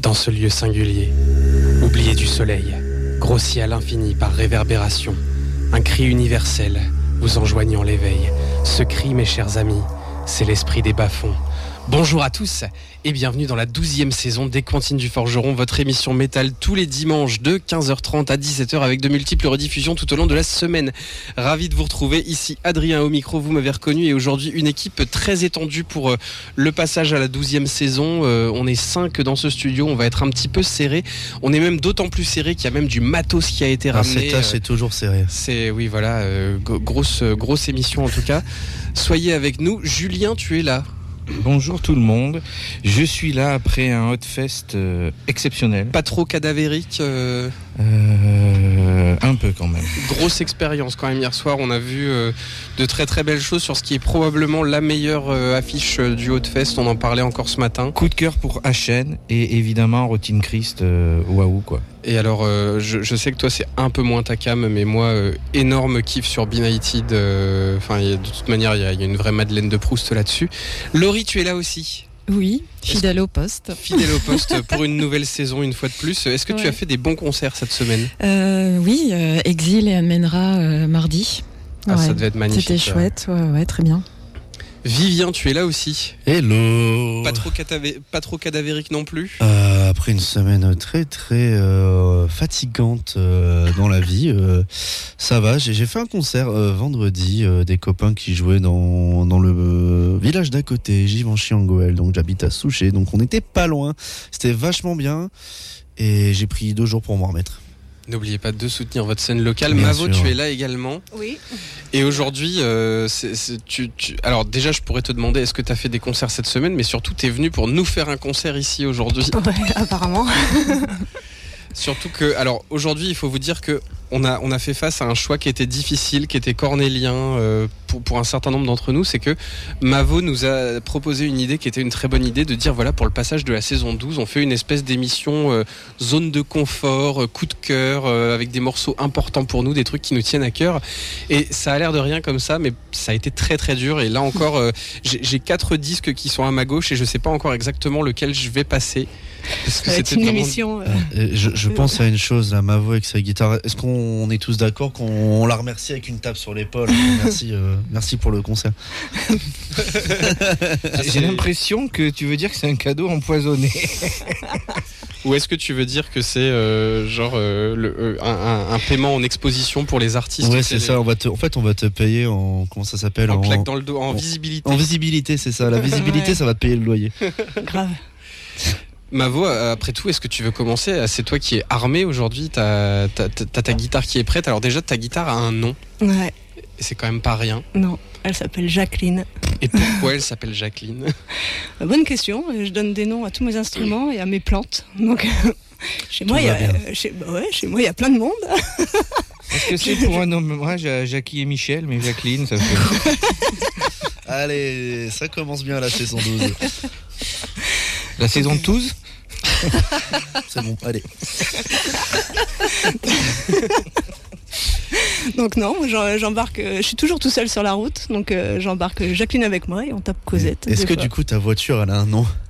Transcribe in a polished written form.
Dans ce lieu singulier, oublié du soleil, grossi à l'infini par réverbération, un cri universel vous enjoignant l'éveil. Ce cri, mes chers amis, c'est l'esprit des bas-fonds. Bonjour à tous et bienvenue dans la 12e saison des Cantines du Forgeron, votre émission métal tous les dimanches de 15h30 à 17h avec de multiples rediffusions tout au long de la semaine. Ravi de vous retrouver, ici Adrien au micro, vous m'avez reconnu, et aujourd'hui une équipe très étendue pour le passage à la 12e saison. On est 5 dans ce studio, on va être un petit peu serré, on est même d'autant plus serré qu'il y a même du matos qui a été ramené. C'est toujours serré. Oui voilà, grosse émission en tout cas. Soyez avec nous. Julien, tu es là. Bonjour tout le monde, je suis là après un Hotfest exceptionnel. Pas trop cadavérique un peu quand même. Grosse expérience quand même hier soir, on a vu de très très belles choses sur ce qui est probablement la meilleure affiche du Hotfest, on en parlait encore ce matin. Coup de cœur pour HN et évidemment Rotting Christ, waouh quoi. Et alors je sais que toi c'est un peu moins ta cam, mais moi énorme kiff sur Benighted, de toute manière il y a une vraie Madeleine de Proust là-dessus. Laurie, tu es là aussi? Oui, fidèle au poste. Fidèle au poste pour une nouvelle saison une fois de plus. Est-ce que tu as fait des bons concerts cette semaine? Oui, Exil et Amenra mardi. Ça devait être magnifique. C'était chouette, ouais, très bien. Vivien, tu es là aussi? Hello. Pas trop cadavérique non plus? Après une semaine très très fatigante dans la vie, ça va. J'ai fait un concert vendredi, des copains qui jouaient dans le village d'à côté, Givenchy-en-Goël, donc j'habite à Souchet, donc on n'était pas loin. C'était vachement bien et j'ai pris 2 jours pour m'en remettre. N'oubliez pas de soutenir votre scène locale. Bien Mavo, sûr. tu es là également. Oui. Et aujourd'hui, alors déjà, je pourrais te demander, est-ce que tu as fait des concerts cette semaine? Mais surtout, tu es venu pour nous faire un concert ici aujourd'hui. Ouais, apparemment. Surtout que, alors aujourd'hui, il faut vous dire que on a fait face à un choix qui était difficile, qui était cornélien pour un certain nombre d'entre nous. C'est que Mavo nous a proposé une idée qui était une très bonne idée, de dire voilà, pour le passage de la saison 12, on fait une espèce d'émission zone de confort, coup de cœur, avec des morceaux importants pour nous, des trucs qui nous tiennent à cœur. Et ça a l'air de rien comme ça, mais ça a été très très dur. Et là encore, j'ai 4 disques qui sont à ma gauche et je sais pas encore exactement lequel je vais passer. Parce que c'était une vraiment... émission. Je pense à une chose là, Mavo avec sa guitare. Est-ce qu'on est tous d'accord qu'on la remercie avec une tape sur l'épaule? Merci pour le concert. J'ai l'impression que tu veux dire que c'est un cadeau empoisonné. Ou est-ce que tu veux dire que c'est un paiement en exposition pour les artistes? Ouais, c'est ça. On va te payer en, comment ça s'appelle, en claque dans le dos, en visibilité. En visibilité, c'est ça. La visibilité, ça va te payer le loyer. Grave. Mavo, après tout, est-ce que tu veux commencer? C'est toi qui es armé aujourd'hui, t'as ta guitare qui est prête. Alors déjà, ta guitare a un nom. Ouais. Et c'est quand même pas rien. Non, elle s'appelle Jacqueline. Et pourquoi elle s'appelle Jacqueline? Bonne question. Je donne des noms à tous mes instruments et à mes plantes. Donc chez moi, il y a plein de monde. Est-ce que c'est pour un hommage à Jackie et Michel, mais Jacqueline, ça fait... Allez, ça commence bien la saison 12. La saison de 12? C'est bon, allez. Donc non, j'embarque. Je suis toujours tout seul sur la route, donc j'embarque Jacqueline avec moi et on tape Cosette. Est-ce que du coup ta voiture elle a un nom?